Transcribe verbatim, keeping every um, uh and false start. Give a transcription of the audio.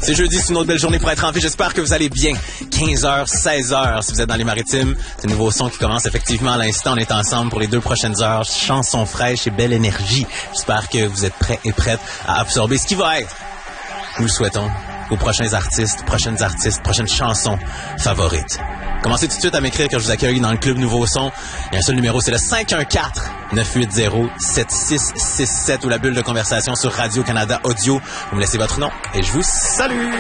C'est jeudi, c'est une autre belle journée pour être en vie. J'espère que vous allez bien. quinze heures, seize heures, si vous êtes dans les maritimes. C'est un nouveau son qui commence effectivement à l'instant. On est ensemble pour les deux prochaines heures. Chansons fraîches et belle énergie. J'espère que vous êtes prêts et prêtes à absorber ce qui va être. Nous le souhaitons aux prochains artistes, prochaines artistes, prochaines chansons favorites. Commencez tout de suite à m'écrire que je vous accueille dans le Club Nouveau Son. Il y a un seul numéro, c'est le cinq un quatre, neuf huit zéro, sept six six sept ou la bulle de conversation sur Radio-Canada Audio. Vous me laissez votre nom et je vous salue!